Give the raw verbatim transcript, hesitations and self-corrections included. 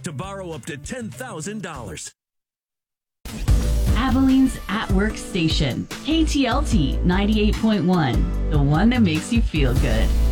to borrow up to ten thousand dollars. Abilene's At Work Station, K T L T ninety-eight point one, the one that makes you feel good.